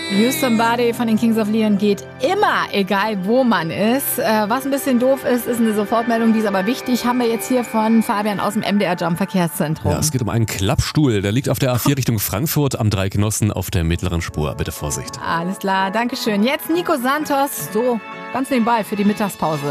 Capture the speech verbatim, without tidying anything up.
You Somebody von den Kings of Leon geht immer, egal wo man ist. Äh, was ein bisschen doof ist, ist eine Sofortmeldung, die ist aber wichtig. Haben wir jetzt hier von Fabian aus dem M D R Jump Verkehrszentrum. Ja, es geht um einen Klappstuhl. Der liegt auf der A vier Richtung Frankfurt am Dreigenossen auf der mittleren Spur. Bitte Vorsicht. Alles klar, Dankeschön. Jetzt Nico Santos, so ganz nebenbei für die Mittagspause.